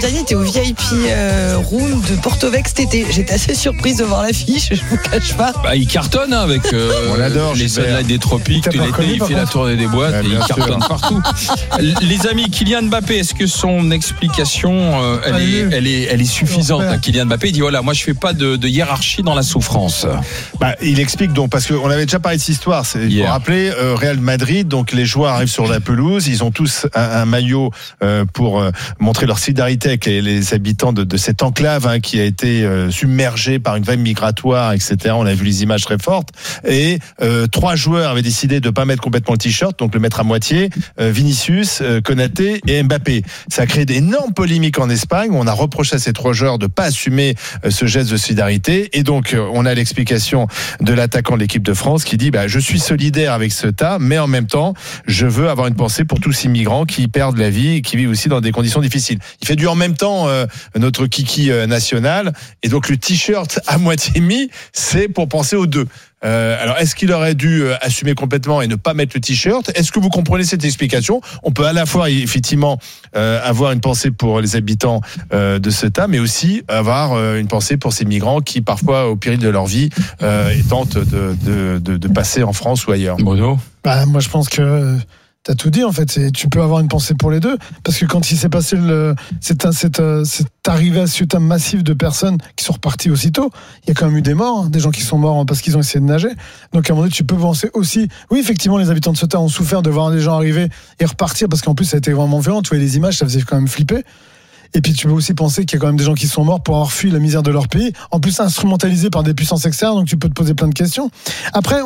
Dernier était au VIP room de Porto Vec cet été. J'étais assez surprise de voir l'affiche, je vous cache pas. Bah, il cartonne avec on l'adore, les sunlights des tropiques. Tout l'été, il fait la tournée des boîtes et il cartonne partout. Les amis, Kylian Mbappé, est-ce que son explication elle est suffisante? Kylian Mbappé il dit voilà, moi je fais pas de hiérarchie dans la souffrance. Il explique donc, parce qu'on avait déjà parlé de cette histoire. Il faut rappeler, Real Madrid, donc les joueurs arrivent sur la pelouse, ils ont tous un maillot pour montrer leur solidarité avec les habitants de cette enclave qui a été submergée par une vague migratoire, etc. On a vu les images très fortes. Et 3 joueurs avaient décidé de pas mettre complètement le t-shirt, donc le mettre à moitié. Vinicius, Konaté et Mbappé. Ça a créé d'énormes polémiques en Espagne où on a reproché à ces 3 joueurs de pas assumer ce geste de solidarité. Et donc on a l'explication de l'attaquant de l'équipe de France qui dit je suis solidaire avec ce tas, mais en même temps je veux avoir une pensée pour tous ces migrants qui perdent la vie et qui vivent aussi dans des conditions difficiles. Il fait du en même temps notre kiki national, et donc le t-shirt à moitié mis, c'est pour penser aux deux. Alors, est-ce qu'il aurait dû assumer complètement et ne pas mettre le t-shirt? Est-ce que vous comprenez cette explication? On peut à la fois effectivement avoir une pensée pour les habitants de ce tas, mais aussi avoir une pensée pour ces migrants qui parfois, au péril de leur vie, tentent de passer en France ou ailleurs. Bruno? Moi, je pense que t'as tout dit en fait. Tu peux avoir une pensée pour les deux, parce que quand il s'est passé cette arrivée à suite massive de personnes qui sont reparties aussitôt, il y a quand même eu des morts, des gens qui sont morts parce qu'ils ont essayé de nager. Donc à un moment donné, tu peux penser aussi, oui effectivement les habitants de Ceuta ont souffert de voir des gens arriver et repartir, parce qu'en plus ça a été vraiment violent. Tu vois les images, ça faisait quand même flipper. Et puis tu peux aussi penser qu'il y a quand même des gens qui sont morts pour avoir fui la misère de leur pays, en plus instrumentalisés par des puissances extérieures. Donc tu peux te poser plein de questions. Après,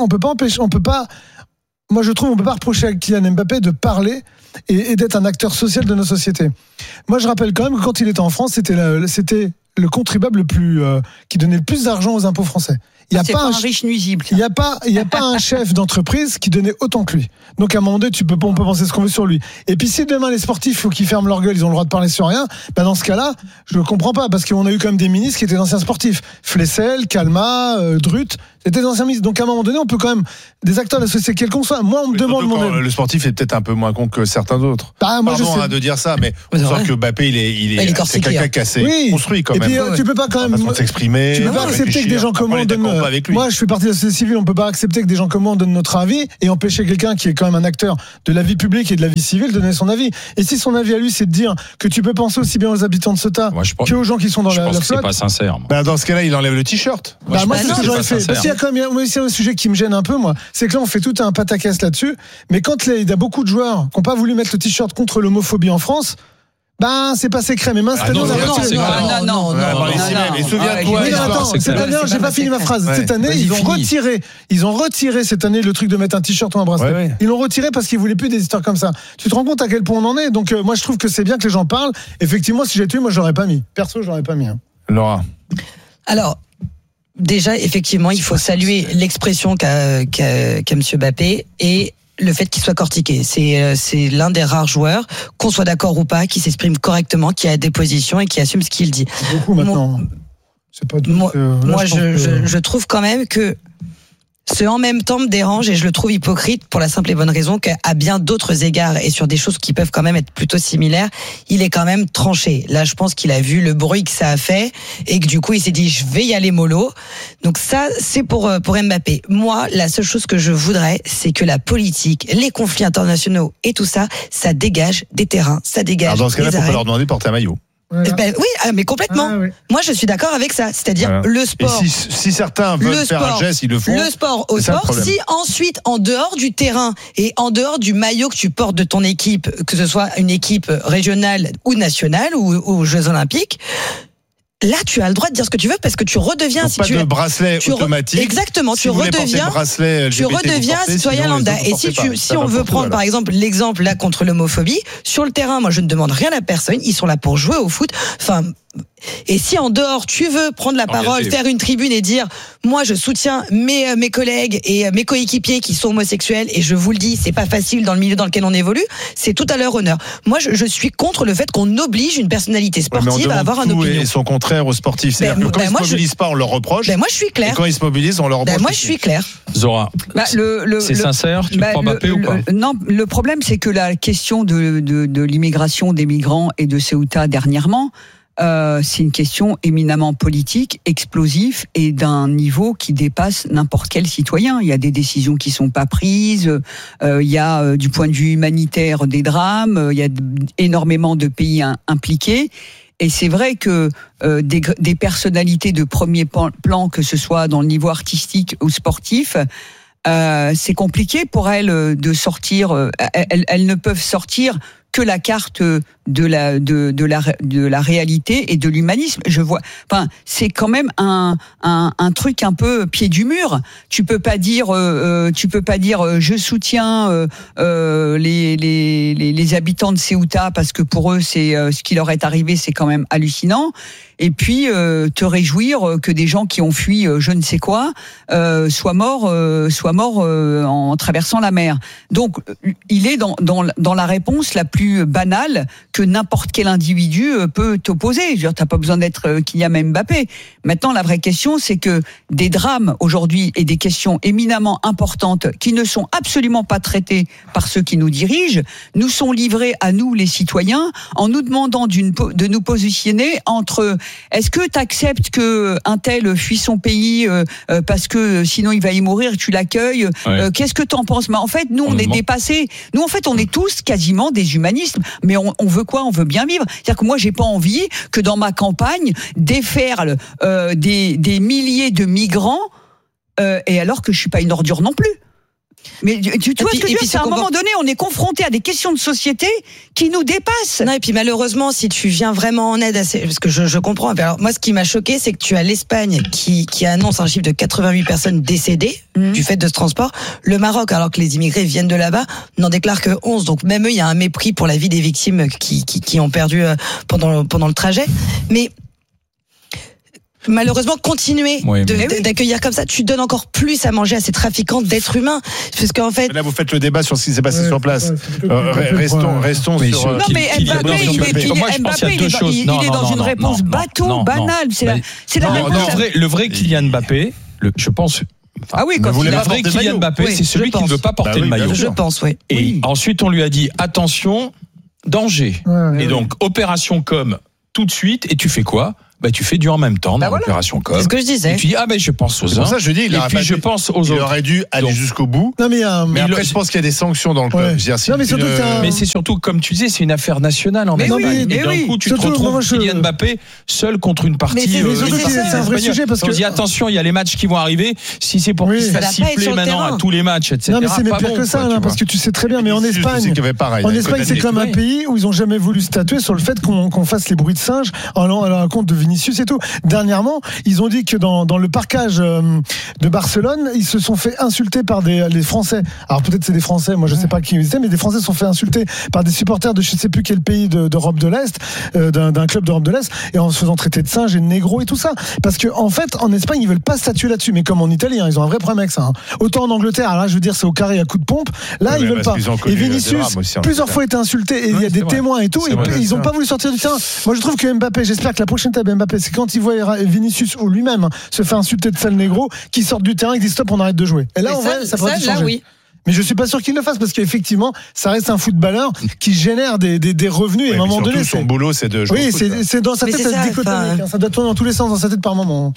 moi, je trouve qu'on ne peut pas reprocher à Kylian Mbappé de parler et d'être un acteur social de nos sociétés. Moi, je rappelle quand même que quand il était en France, c'était le contribuable qui donnait le plus d'argent aux impôts français. Il n'y a pas un riche nuisible. Il n'y a pas un chef d'entreprise qui donnait autant que lui. Donc à un moment donné, on peut penser ce qu'on veut sur lui. Et puis si demain les sportifs, faut qu'ils ferment leur gueule, ils ont le droit de parler sur rien. Dans ce cas-là, je ne comprends pas, parce qu'on a eu quand même des ministres qui étaient d'anciens sportifs. Flessel, Calma, Drut, c'était des anciens ministres. Donc à un moment donné, on peut quand même des acteurs de la société quel qu'on soit. Moi, on me demande le sportif est peut-être un peu moins con que certains autres. Moi, Pardon de dire ça, mais on sent que Mbappé, c'est quelqu'un qui a assez construit quand même. Et puis tu peux pas quand même s'exprimer. Tu peux pas accepter que des gens comme moi donnent. Moi, je fais partie de la société civile. On peut pas accepter que des gens comme moi donnent notre avis et empêcher quelqu'un qui est quand même un acteur de la vie publique et de la vie civile de donner son avis. Et si son avis à lui, c'est de dire que tu peux penser aussi bien aux habitants de Ceuta qu'aux gens qui sont dans la flotte. Je pense que c'est pas sincère. Dans ce cas-là, il enlève le t-shirt. Moi, c'est ce que j'aurais fait. Parce qu'il y a quand même un sujet qui me gêne un peu, moi. C'est que là, on fait tout un pataquès là-dessus. Mais quand il y a beaucoup de joueurs qui n'ont pas voulu mettre le t-shirt contre l'homophobie en France, c'est passé crème. Et mince, non. Et souviens-toi, cette année, j'ai pas fini ma phrase. Cette année, ils ont retiré cette année le truc de mettre un t-shirt ou un bracelet. Ils l'ont retiré parce qu'ils voulaient plus des histoires comme ça. Tu te rends compte à quel point on en est? Donc, moi, je trouve que c'est bien que les gens parlent. Effectivement, si j'étais moi, je l'aurais pas mis. Perso, je l'aurais pas mis. Laura. Alors, déjà, effectivement, il faut saluer l'expression qu'a M. Mbappé et le fait qu'il soit cortiqué. C'est l'un des rares joueurs, qu'on soit d'accord ou pas, qui s'exprime correctement, qui a des positions et qui assume ce qu'il dit. C'est beaucoup maintenant. C'est pas moi, je trouve quand même que ce en même temps me dérange et je le trouve hypocrite pour la simple et bonne raison qu'à bien d'autres égards et sur des choses qui peuvent quand même être plutôt similaires, il est quand même tranché. Là, je pense qu'il a vu le bruit que ça a fait et que du coup, il s'est dit, je vais y aller mollo. Donc ça, c'est pour Mbappé. Moi, la seule chose que je voudrais, c'est que la politique, les conflits internationaux et tout ça, ça dégage des terrains, ça dégage. Alors dans ce cas-là, il faut pas leur demander de porter un maillot. Voilà. Oui, mais complètement. Oui. Moi, je suis d'accord avec ça. C'est-à-dire le sport. Et si certains veulent faire un geste, ils le font. Le sport au sport. Si ensuite, en dehors du terrain et en dehors du maillot que tu portes de ton équipe, que ce soit une équipe régionale ou nationale ou aux Jeux Olympiques, là, tu as le droit de dire ce que tu veux parce que tu redeviens. Donc, pas de bracelet automatique. Exactement, tu redeviens citoyen lambda. Et si on veut prendre par exemple l'exemple là contre l'homophobie, sur le terrain, moi je ne demande rien à personne. Ils sont là pour jouer au foot. Enfin, Et si en dehors tu veux prendre la parole, faire une tribune et dire moi je soutiens mes collègues et mes coéquipiers qui sont homosexuels, et je vous le dis, c'est pas facile dans le milieu dans lequel on évolue, c'est tout à leur honneur. Moi je suis contre le fait qu'on oblige une personnalité sportive à avoir un opinion. Et son contraire aux sportifs. C'est-à-dire que quand ils se mobilisent pas, on leur reproche. Moi je suis clair. Et quand ils se mobilisent, on leur reproche. Moi je suis clair. Zora, c'est sincère, tu crois Mbappé ou pas? Non, le problème c'est que la question de l'immigration des migrants et de Ceuta dernièrement, c'est une question éminemment politique, explosive et d'un niveau qui dépasse n'importe quel citoyen. Il y a des décisions qui sont pas prises, il y a du point de vue humanitaire des drames, il y a énormément de pays impliqués. Et c'est vrai que des personnalités de premier plan, que ce soit dans le niveau artistique ou sportif, c'est compliqué pour elles de sortir. Elles ne peuvent sortir que la carte de la réalité et de l'humanisme. Je vois. Enfin, c'est quand même un truc un peu pied du mur. Tu peux pas dire je soutiens les habitants de Ceuta parce que pour eux c'est ce qui leur est arrivé, c'est quand même hallucinant. Et puis te réjouir que des gens qui ont fui je ne sais quoi soient morts en traversant la mer. Donc il est dans la réponse la plus banale que n'importe quel individu peut t'opposer. Je veux dire, t'as pas besoin d'être Kylian Mbappé. Maintenant, la vraie question, c'est que des drames aujourd'hui et des questions éminemment importantes qui ne sont absolument pas traitées par ceux qui nous dirigent, nous sont livrés à nous, les citoyens, en nous demandant de nous positionner entre est-ce que t'acceptes que un tel fuit son pays parce que sinon il va y mourir, tu l'accueilles. Qu'est-ce que t'en penses? Mais en fait, nous, on est dépassés. Nous, en fait, on est tous quasiment des humanistes. Mais on veut quoi? On veut bien vivre. C'est-à-dire que moi, j'ai pas envie que dans ma campagne déferlent des milliers de migrants et alors que je suis pas une ordure non plus. Mais tu vois ce que je veux dire, c'est à un moment donné, on est confronté à des questions de société qui nous dépassent. Non, et puis malheureusement, si tu viens vraiment en aide, parce que je comprends. Alors, moi, ce qui m'a choqué, c'est que tu as l'Espagne qui annonce un chiffre de 88 personnes décédées du fait de ce transport. Le Maroc, alors que les immigrés viennent de là-bas, n'en déclare que 11. Donc même eux, il y a un mépris pour la vie des victimes qui ont perdu pendant le trajet. Mais malheureusement, continuer d'accueillir comme ça, tu donnes encore plus à manger à ces trafiquants d'êtres humains, parce qu'en fait. Là, vous faites le débat sur ce qui s'est passé sur place. Restons sur. Non, mais Mbappé, il est dans une réponse bateau, banale. C'est la réponse. Le vrai Kylian Mbappé, je pense. Le vrai Kylian Mbappé, c'est celui qui ne veut pas porter le maillot. Je pense, oui. Et ensuite, on lui a dit attention, danger. Et donc, opération com tout de suite. Et tu fais quoi? Tu fais du en même temps dans l'opération com. C'est ce que je disais. Et tu dis je pense aux uns. C'est pour ça que je dis je pense aux autres. Il aurait dû aller jusqu'au bout. Non, mais après je pense qu'il y a des sanctions dans le club. Mais c'est surtout comme tu disais, c'est une affaire nationale en Espagne. Et d'un coup tu te retrouves Kylian Mbappé seul contre une partie. C'est un vrai sujet parce que on dit attention, il y a les matchs qui vont arriver. Si c'est pour qu'il se fasse siffler maintenant à tous les matchs, etc. Non mais c'est pire que ça, parce que tu sais très bien. Mais en Espagne, c'est comme un pays où ils ont jamais voulu statuer sur le fait qu'on fasse les bruits de singes à la compte de Vinicius et tout. Dernièrement, ils ont dit que dans le parcage de Barcelone, ils se sont fait insulter par les Français. Alors peut-être c'est des Français, moi je sais pas qui ils étaient, mais des Français se sont fait insulter par des supporters de je sais plus quel pays d'Europe de l'Est, d'un club d'Europe de l'Est, et en se faisant traiter de singes et de négros et tout ça. Parce que en fait, en Espagne, ils veulent pas statuer là-dessus, mais comme en Italie, ils ont un vrai problème avec ça. Autant en Angleterre, alors là, je veux dire, c'est au carré à coup de pompe. Là, ils veulent pas. Et Vinicius, plusieurs fois été insulté, et il y a des témoins et tout, et ils ont pas voulu sortir du terrain. Moi, je trouve que Mbappé, j'espère que la prochaine table Mbappé, c'est quand il voit Vinicius ou lui-même se fait insulter de sale négro, qui sortent du terrain et disent stop, on arrête de jouer. Et là, en vrai, ça pourrait changer. Oui. Mais je suis pas sûr qu'il le fasse parce qu'effectivement, ça reste un footballeur qui génère des revenus et à un moment donné. Son boulot, c'est de jouer. Oui, c'est dans sa tête, ça doit tourner dans tous les sens dans sa tête par moment.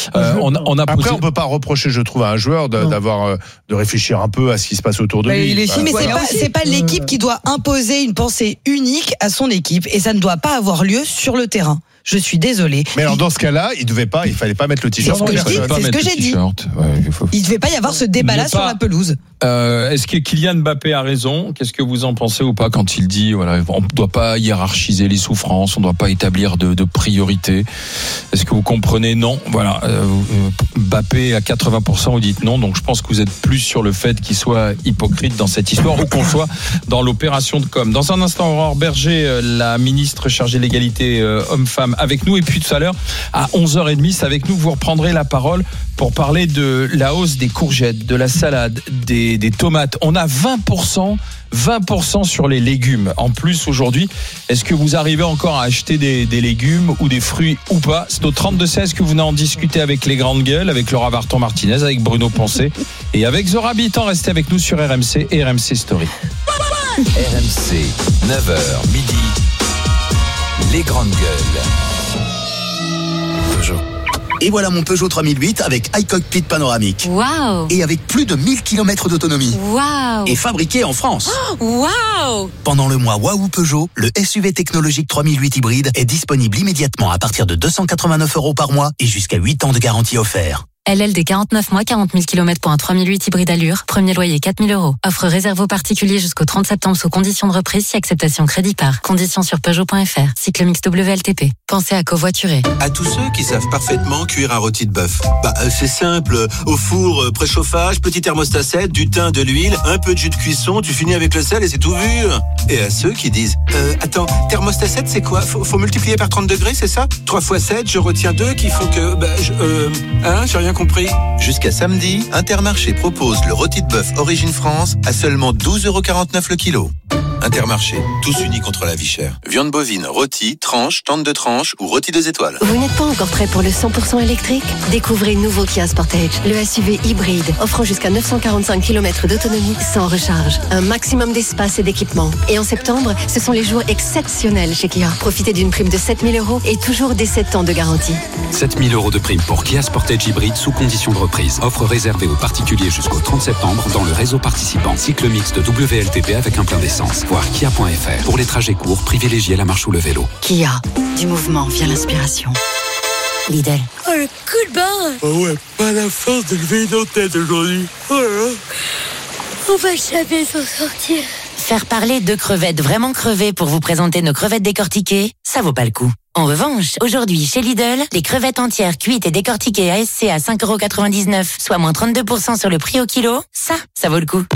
Après, on peut pas reprocher, je trouve, à un joueur de réfléchir un peu à ce qui se passe autour de lui. Mais c'est pas l'équipe qui doit imposer une pensée unique à son équipe et ça ne doit pas avoir lieu sur le terrain. Je suis désolé. Mais alors dans ce cas-là, il fallait pas mettre le t-shirt. C'est ce que j'ai dit. Il devait pas y avoir ce débat-là sur la pelouse. Est-ce que Kylian Mbappé a raison? Qu'est-ce que vous en pensez ou pas quand il dit on ne doit pas hiérarchiser les souffrances, on ne doit pas établir de priorité? Est-ce que vous comprenez? Non. Voilà. Mbappé à 80%, vous dites non. Donc je pense que vous êtes plus sur le fait qu'il soit hypocrite dans cette histoire ou qu'on soit dans l'opération de com. Dans un instant, Aurore Berger, la ministre chargée de l'égalité homme-femme, avec nous. Et puis tout à l'heure, à 11h30, c'est avec nous que vous reprendrez la parole pour parler de la hausse des courgettes, de la salade, des tomates. On a 20% sur les légumes. En plus, aujourd'hui, est-ce que vous arrivez encore à acheter des légumes ou des fruits ou pas? C'est au 32-16 que vous venez en discuter avec les grandes gueules, avec Laura Varton-Martinez, avec Bruno Poncet et avec Zora Bitan. Restez avec nous sur RMC et RMC Story. RMC, 9h, midi, les grandes gueules. Peugeot. Et voilà mon Peugeot 3008 avec iCockpit panoramique. Waouh! Et avec plus de 1000 km d'autonomie. Waouh! Et fabriqué en France. Waouh! Pendant le mois Waouh Peugeot, le SUV technologique 3008 hybride est disponible immédiatement à partir de 289 € par mois et jusqu'à 8 ans de garantie offert. LLD 49 mois, 40 000 km pour un 3008 hybride allure. Premier loyer 4 000 €. Offre réservée aux particuliers jusqu'au 30 septembre sous conditions de reprise si acceptation crédit par. Conditions sur Peugeot.fr. Cycle mix WLTP. Pensez à covoiturer. À tous ceux qui savent parfaitement cuire un rôti de bœuf. C'est simple. Au four, préchauffage, petit thermostat 7, du thym, de l'huile, un peu de jus de cuisson, tu finis avec le sel et c'est tout vu. Et à ceux qui disent, attends, thermostat 7 c'est quoi? Faut multiplier par 30 degrés, c'est ça? 3 x 7, je retiens 2 qu'il faut que, j'ai rien compris. Jusqu'à samedi, Intermarché propose le rôti de bœuf Origine France à seulement 12,49 € le kilo. Intermarché, tous unis contre la vie chère. Viande bovine, rôti, tranche, tente de tranche ou rôti 2 étoiles. Vous n'êtes pas encore prêt pour le 100% électrique? Découvrez nouveau Kia Sportage, le SUV hybride, offrant jusqu'à 945 km d'autonomie sans recharge. Un maximum d'espace et d'équipement. Et en septembre, ce sont les jours exceptionnels chez Kia. Profitez d'une prime de 7 000 € et toujours des 7 ans de garantie. 7 000 € de prime pour Kia Sportage hybride sous condition de reprise. Offre réservée aux particuliers jusqu'au 30 septembre dans le réseau participant. Cycle mix de WLTP avec un plein d'essence. Voir kia.fr. Pour les trajets courts, privilégiez la marche ou le vélo. Kia, du mouvement vient l'inspiration. Lidl. Oh, le coup de barre! Oh ouais, pas la force de lever nos têtes aujourd'hui. Oh là là. On va jamais s'en sortir. Faire parler de crevettes vraiment crevées pour vous présenter nos crevettes décortiquées, ça vaut pas le coup. En revanche, aujourd'hui, chez Lidl, les crevettes entières cuites et décortiquées ASC à 5,99 €, soit moins 32% sur le prix au kilo, ça vaut le coup.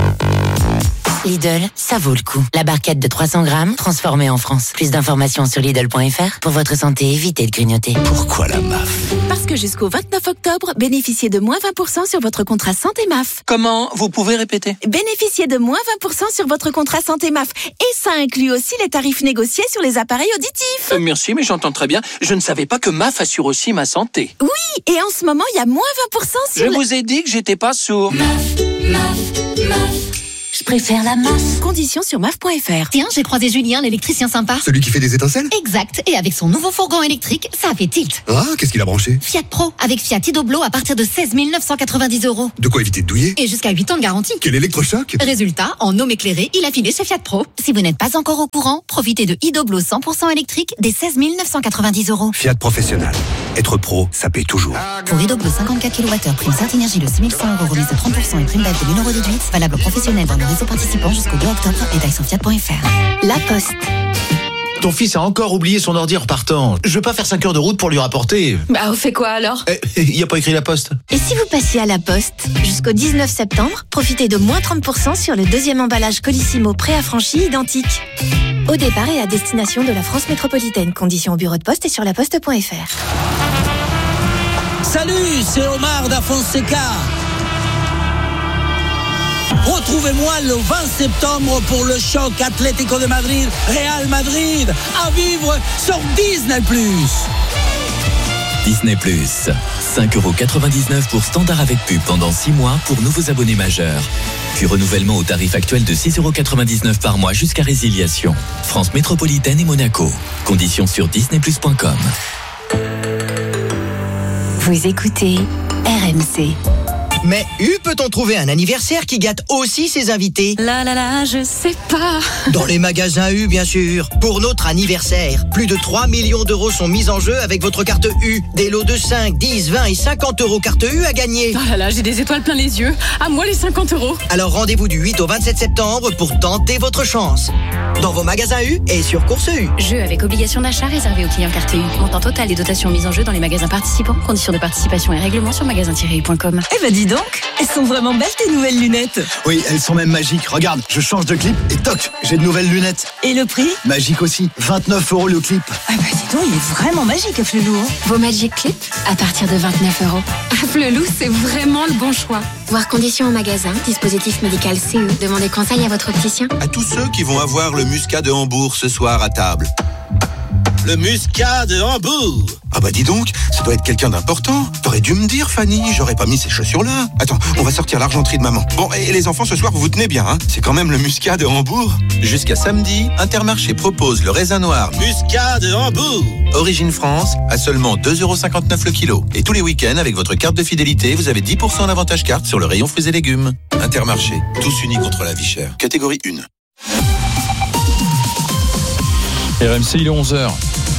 Lidl, ça vaut le coup. La barquette de 300 grammes, transformée en France. Plus d'informations sur Lidl.fr. Pour votre santé, évitez de grignoter. Pourquoi la MAF? Parce que jusqu'au 29 octobre, bénéficiez de moins 20% sur votre contrat santé MAF. Comment? Vous pouvez répéter? Bénéficiez de moins 20% sur votre contrat santé MAF. Et ça inclut aussi les tarifs négociés sur les appareils auditifs. Merci, mais j'entends très bien. Je ne savais pas que MAF assure aussi ma santé. Oui, et en ce moment, il y a moins 20% sur... Je vous ai dit que j'étais pas sourd. MAF. Je préfère la MAF. Conditions sur MAF.fr. Tiens, j'ai croisé Julien, l'électricien sympa. Celui qui fait des étincelles? Exact. Et avec son nouveau fourgon électrique, ça a fait tilt. Ah, qu'est-ce qu'il a branché? Fiat Pro, avec Fiat Idoblo à partir de 16 990 €. De quoi éviter de douiller? Et jusqu'à 8 ans de garantie. Quel électrochoc! Résultat, en homme éclairé, il a filé chez Fiat Pro. Si vous n'êtes pas encore au courant, profitez de Idoblo 100% électrique des 16 990 €. Fiat Professionnel. Être pro, ça paye toujours. Pour Idoblo 54 kWh, prime Certinergie de 6 100 € remise de 30% et prime d'aide de 1 € déduite, valable professionnel dans le réseau participant jusqu'au 2 octobre. Détails sur Fiat.fr. La Poste. Ton fils a encore oublié son ordi en repartant. Je veux pas faire 5 heures de route pour lui rapporter. Bah, on fait quoi alors? Il y a pas écrit la Poste. Et si vous passiez à la Poste? Jusqu'au 19 septembre, profitez de moins 30% sur le deuxième emballage Colissimo préaffranchi identique. Au départ et à destination de la France métropolitaine. Conditions au bureau de poste et sur laposte.fr. Salut, c'est Omar da Fonseca. Retrouvez-moi le 20 septembre pour le choc Atlético de Madrid, Real Madrid, à vivre sur Disney+. Disney+, 5,99 € pour standard avec pub pendant 6 mois pour nouveaux abonnés majeurs. Puis renouvellement au tarif actuel de 6,99 € par mois jusqu'à résiliation. France métropolitaine et Monaco. Conditions sur disneyplus.com. Vous écoutez RMC. Mais peut-on trouver un anniversaire qui gâte aussi ses invités? Je sais pas. Dans les magasins U, bien sûr. Pour notre anniversaire, plus de 3 millions d'euros sont mis en jeu avec votre carte U. Des lots de 5, 10, 20 et 50 € carte U à gagner. Oh là là, j'ai des étoiles plein les yeux. À moi les 50 €. Alors rendez-vous du 8 au 27 septembre pour tenter votre chance. Dans vos magasins U et sur Course U. Jeu avec obligation d'achat réservé aux clients carte U. Montant total des dotations mises en jeu dans les magasins participants. Conditions de participation et règlements sur magasin-u.com. Eh ben dis donc, elles sont vraiment belles tes nouvelles lunettes. Oui, elles sont même magiques. Regarde, je change de clip et toc, j'ai de nouvelles lunettes. Et le prix ? Magique aussi, 29 € le clip. Ah bah dis donc, il est vraiment magique Afflelou. Vos Magic Clips à partir de 29 €. Afflelou, c'est vraiment le bon choix. Voir conditions au magasin, dispositif médical CE. Demandez conseil à votre opticien. À tous ceux qui vont avoir le muscat de Hambourg ce soir à table. Le muscat de Hambourg. Ah bah dis donc, ça doit être quelqu'un d'important. T'aurais dû me dire, Fanny, j'aurais pas mis ces chaussures-là. Attends, on va sortir l'argenterie de maman. Bon, et les enfants, ce soir, vous vous tenez bien, hein. C'est quand même le muscat de Hambourg. Jusqu'à samedi, Intermarché propose le raisin noir muscat de Hambourg. Origine France, à seulement 2,59 € le kilo. Et tous les week-ends, avec votre carte de fidélité, vous avez 10% d'avantage carte sur le rayon fruits et légumes. Intermarché, tous unis contre la vie chère. Catégorie 1. RMC, il est 11h.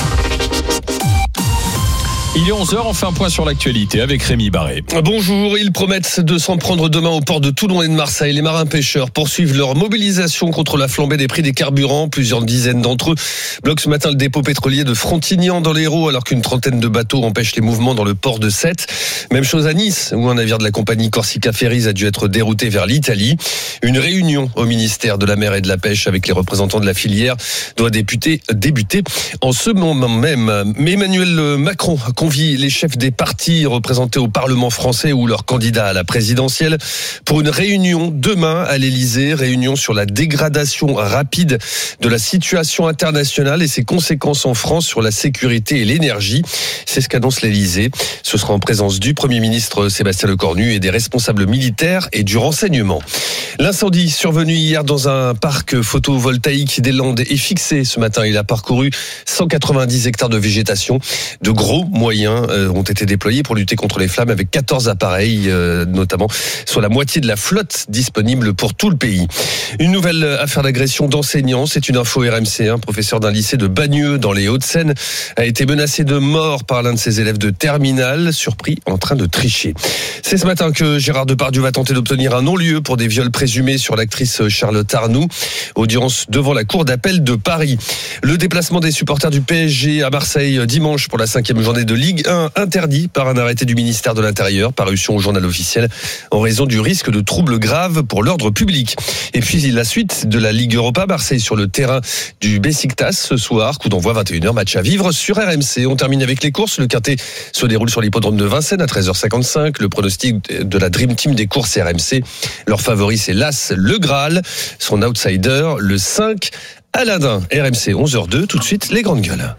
Il est 11h, on fait un point sur l'actualité avec Rémi Barré. Bonjour, ils promettent de s'en prendre demain au port de Toulon et de Marseille. Les marins-pêcheurs poursuivent leur mobilisation contre la flambée des prix des carburants. Plusieurs dizaines d'entre eux bloquent ce matin le dépôt pétrolier de Frontignan dans l'Hérault, alors qu'une trentaine de bateaux empêchent les mouvements dans le port de Sète. Même chose à Nice, où un navire de la compagnie Corsica Ferries a dû être dérouté vers l'Italie. Une réunion au ministère de la Mer et de la Pêche avec les représentants de la filière doit débuter en ce moment même. Mais Emmanuel Macron a convie les chefs des partis représentés au Parlement français ou leurs candidats à la présidentielle pour une réunion demain à l'Élysée, réunion sur la dégradation rapide de la situation internationale et ses conséquences en France sur la sécurité et l'énergie. C'est ce qu'annonce l'Élysée. Ce sera en présence du Premier ministre Sébastien Lecornu et des responsables militaires et du renseignement. L'incendie survenu hier dans un parc photovoltaïque des Landes est fixé ce matin. Il a parcouru 190 hectares de végétation. De gros moyens ont été déployés pour lutter contre les flammes avec 14 appareils, notamment sur la moitié de la flotte disponible pour tout le pays. Une nouvelle affaire d'agression d'enseignants, c'est une info RMC. Un professeur d'un lycée de Bagneux dans les Hauts-de-Seine a été menacé de mort par l'un de ses élèves de terminale, surpris en train de tricher. C'est ce matin que Gérard Depardieu va tenter d'obtenir un non-lieu pour des viols présumés sur l'actrice Charlotte Arnoux. Audience devant la cour d'appel de Paris. Le déplacement des supporters du PSG à Marseille dimanche pour la 5e journée de Ligue 1 interdit par un arrêté du ministère de l'Intérieur, parution au journal officiel, en raison du risque de troubles graves pour l'ordre public. Et puis la suite de la Ligue Europa, Marseille sur le terrain du Beşiktaş ce soir, coup d'envoi 21h, match à vivre sur RMC. On termine avec les courses. Le quintet se déroule sur l'hippodrome de Vincennes à 13h55. Le pronostic de la Dream Team des courses RMC. Leur favori, c'est l'As, le Graal. Son outsider, le 5, Aladdin. RMC 11h02. Tout de suite, les grandes gueules.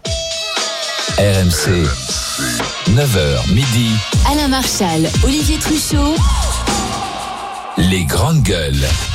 RMC, 9h midi. Alain Marchal, Olivier Truchot. Les grandes gueules.